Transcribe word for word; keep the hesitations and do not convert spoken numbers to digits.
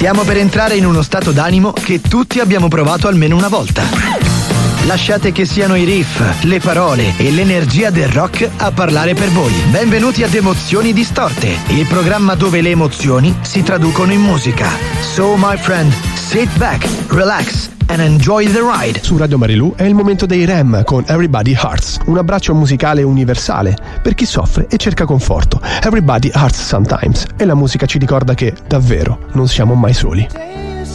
Stiamo per entrare in uno stato d'animo che tutti abbiamo provato almeno una volta. Lasciate che siano i riff, le parole e l'energia del rock a parlare per voi. Benvenuti ad Emozioni Distorte, il programma dove le emozioni si traducono in musica. So my friend, sit back, relax and enjoy the ride. Su Radio Marilù è il momento dei R E M con Everybody Hurts, un abbraccio musicale universale per chi soffre e cerca conforto. Everybody Hurts Sometimes, e la musica ci ricorda che davvero non siamo mai soli.